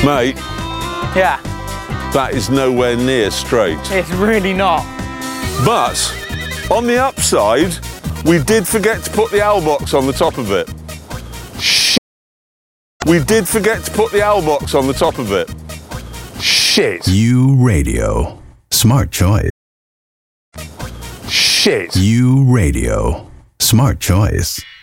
Mate, Yeah, that is nowhere near straight. it's really not. But, on the upside, we did forget to put the owl box on the top of it. Shit. We did forget to put the owl box on the top of it. Shit. U Radio. Smart choice. Shit. U Radio. Smart choice.